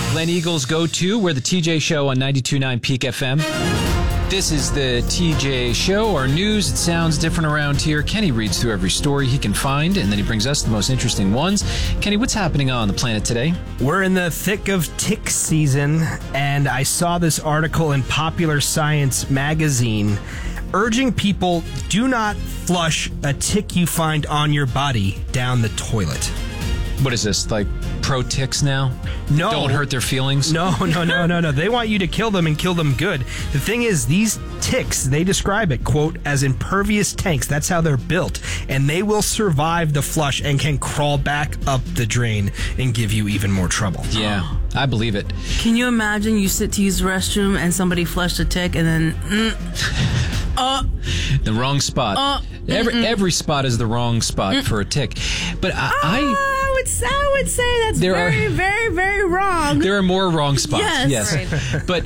Glen Eagles Go To. We're the TJ Show on 92.9 Peak FM. This is the TJ Show, our news. It sounds different around here. Kenny reads through every story he can find, and then he brings us the most interesting ones. Kenny, what's happening on the planet today? We're in the thick of tick season, and I saw this article in Popular Science magazine urging people do not flush a tick you find on your body down the toilet. What is this, like pro ticks now? No. Don't hurt their feelings? No. They want you to kill them and kill them good. The thing is, these ticks, they describe it, quote, as impervious tanks. That's how they're built. And they will survive the flush and can crawl back up the drain and give you even more trouble. Yeah, I believe it. Can you imagine you sit to use the restroom and somebody flushed a tick and then... the wrong spot. Every spot is the wrong spot for a tick. But I would say that's very, very wrong. There are more wrong spots. Yes. Right. But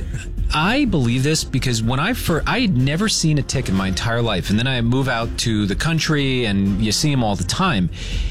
I believe this because when I had never seen a tick in my entire life, and then I move out to the country and you see them all the time.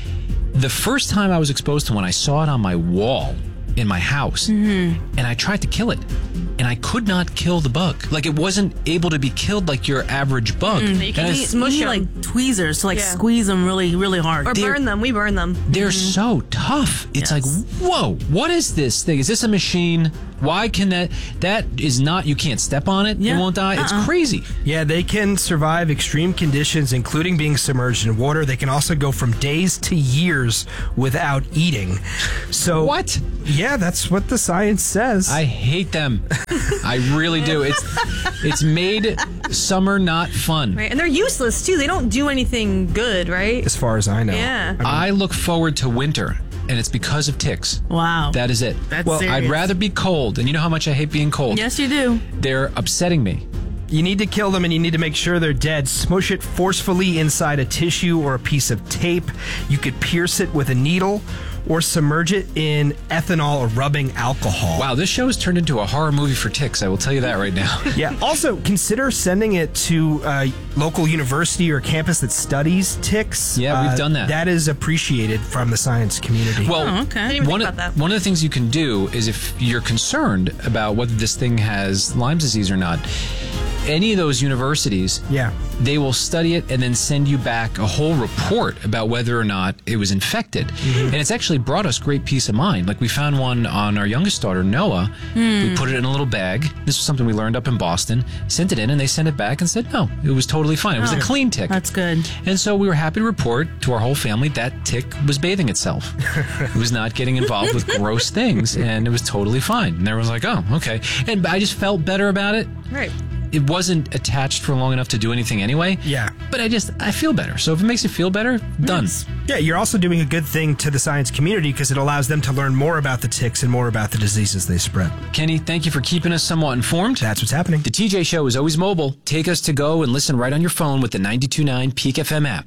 The first time I was exposed to one, I saw it on my wall in my house, and I tried to kill it, and I could not kill the bug. Like, it wasn't able to be killed like your average bug. You need like tweezers to squeeze them really, really hard. Or burn them. We burn them. They're so tough. It's like, whoa, what is this thing? Is this a machine? Why can that is not, you can't step on it, it won't die. It's crazy. Yeah, they can survive extreme conditions, including being submerged in water. They can also go from days to years without eating. So what? Yeah, that's what the science says. I hate them. I really do. It's made summer not fun. Right, and they're useless too. They don't do anything good, right? As far as I know. Yeah. I look forward to winter, and it's because of ticks. Wow. That is it. That's well, serious. I'd rather be cold, and you know how much I hate being cold. Yes, you do. They're upsetting me. You need to kill them, and you need to make sure they're dead. Smush it forcefully inside a tissue or a piece of tape. You could pierce it with a needle or submerge it in ethanol or rubbing alcohol. Wow, this show has turned into a horror movie for ticks. I will tell you that right now. Yeah. Also, consider sending it to a local university or campus that studies ticks. Yeah, we've done that. That is appreciated from the science community. Well, okay. I didn't even think about that. One of the things you can do is if you're concerned about whether this thing has Lyme disease or not, any of those universities, they will study it and then send you back a whole report about whether or not it was infected. And it's actually brought us great peace of mind. Like, we found one on our youngest daughter, Noah. We put it in a little bag. This was something we learned up in Boston. Sent it in, and they sent it back and said, no, it was totally fine. It was a clean tick. That's good. And so we were happy to report to our whole family that tick was bathing itself. It was not getting involved with gross things, and it was totally fine. And everyone's like, oh, okay. And I just felt better about it. Right. It wasn't attached for long enough to do anything anyway. Yeah. But I feel better. So if it makes you feel better, done. Yeah, you're also doing a good thing to the science community because it allows them to learn more about the ticks and more about the diseases they spread. Kenny, thank you for keeping us somewhat informed. That's what's happening. The TJ Show is always mobile. Take us to go and listen right on your phone with the 92.9 Peak FM app.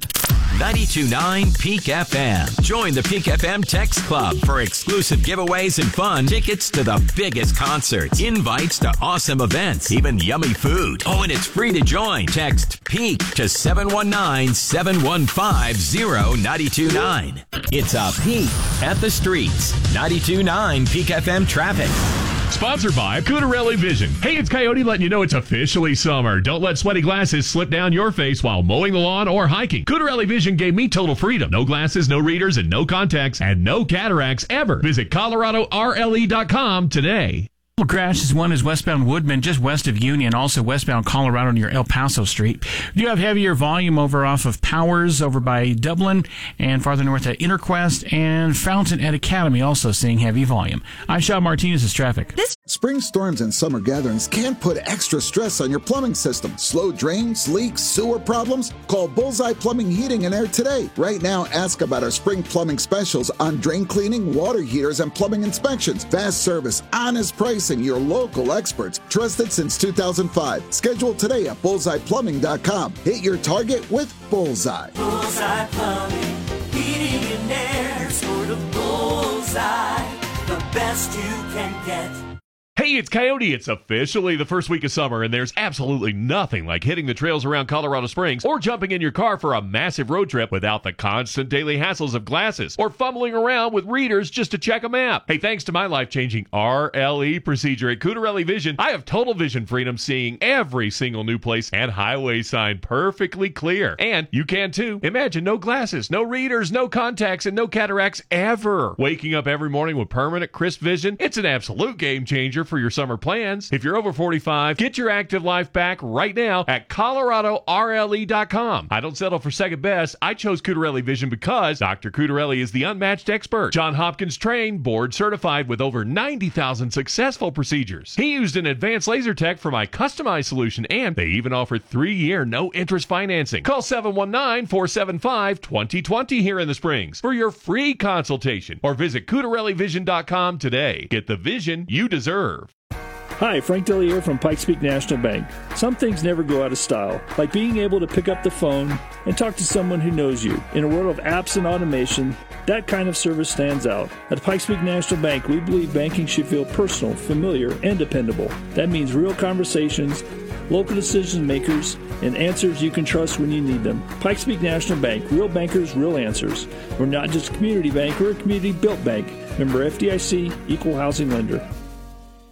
92.9 Peak FM. Join the Peak FM Text Club for exclusive giveaways and fun. Tickets to the biggest concerts, invites to awesome events, even yummy food. Oh, and it's free to join. Text PEAK to 719-715-0929. It's a peek at the streets. 92.9 Peak FM traffic. Sponsored by Cutarelli Vision. Hey, it's Coyote letting you know it's officially summer. Don't let sweaty glasses slip down your face while mowing the lawn or hiking. Cutarelli Vision gave me total freedom. No glasses, no readers, and no contacts, and no cataracts ever. Visit ColoradoRLE.com today. Crash is one is westbound Woodman, just west of Union, also westbound Colorado near El Paso Street. You have heavier volume over off of Powers over by Dublin and farther north at Interquest and Fountain at Academy, also seeing heavy volume. I'm Sean Martinez's traffic. Spring storms and summer gatherings can put extra stress on your plumbing system. Slow drains, leaks, sewer problems? Call Bullseye Plumbing, Heating and Air today. Right now, ask about our spring plumbing specials on drain cleaning, water heaters, and plumbing inspections. Fast service, honest pricing, your local experts, trusted since 2005. Schedule today at bullseyeplumbing.com. Hit your target with Bullseye. Bullseye Plumbing, Heating and Air, sort of Bullseye, the best you can get. Hey, Hey, it's Coyote. It's officially the first week of summer, and there's absolutely nothing like hitting the trails around Colorado Springs or jumping in your car for a massive road trip without the constant daily hassles of glasses or fumbling around with readers just to check a map. Hey, thanks to my life-changing RLE procedure at Cutarelli Vision, I have total vision freedom, seeing every single new place and highway sign perfectly clear. And you can too. Imagine no glasses, no readers, no contacts, and no cataracts ever. Waking up every morning with permanent crisp vision, it's an absolute game changer for your summer plans. If you're over 45, get your active life back right now at ColoradoRLE.com. I don't settle for second best. I chose Cutarelli Vision because Dr. Cutarelli is the unmatched expert. John Hopkins trained, board certified with over 90,000 successful procedures. He used an advanced laser tech for my customized solution, and they even offer 3-year no-interest financing. Call 719-475-2020 here in the Springs for your free consultation, or visit CutarelliVision.com today. Get the vision you deserve. Hi, Frank Dellier from Pikes Peak National Bank. Some things never go out of style, like being able to pick up the phone and talk to someone who knows you. In a world of apps and automation, that kind of service stands out. At Pikes Peak National Bank, we believe banking should feel personal, familiar, and dependable. That means real conversations, local decision makers, and answers you can trust when you need them. Pikes Peak National Bank, real bankers, real answers. We're not just a community bank, we're a community-built bank. Member FDIC, equal housing lender.